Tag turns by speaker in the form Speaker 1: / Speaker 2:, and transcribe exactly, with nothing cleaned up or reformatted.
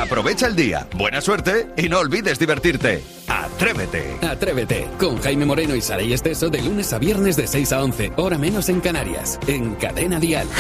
Speaker 1: Aprovecha el día, buena suerte y no olvides divertirte. ¡Atrévete!
Speaker 2: Atrévete, con Jaime Moreno y Saray Esteso de lunes a viernes de seis a once, hora menos en Canarias, en Cadena Dial.